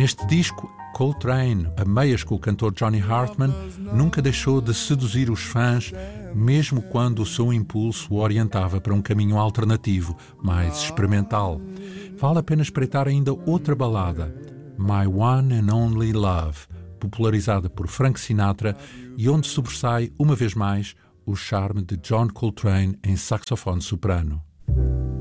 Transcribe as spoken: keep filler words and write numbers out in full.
Neste disco, Coltrane, a meias com o cantor Johnny Hartman, nunca deixou de seduzir os fãs, mesmo quando o seu impulso o orientava para um caminho alternativo, mais experimental. Vale a pena espreitar ainda outra balada, My One and Only Love, popularizada por Frank Sinatra e onde sobressai, uma vez mais, o charme de John Coltrane em saxofone soprano.